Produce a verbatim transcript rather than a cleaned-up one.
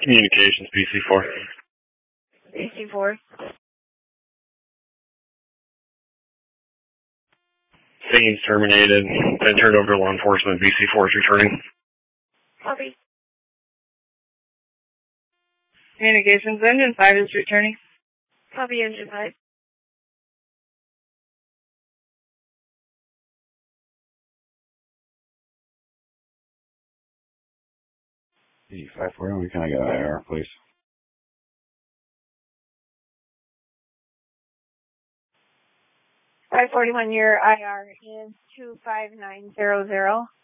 Communications, B C four. B C four. Scene's terminated. Been turned over to law enforcement. B C four is returning. Copy. Communications, Engine five is returning. Copy, Engine five. B five forty-one, can I get an I R, please? five forty-one, your I R is two five nine zero zero.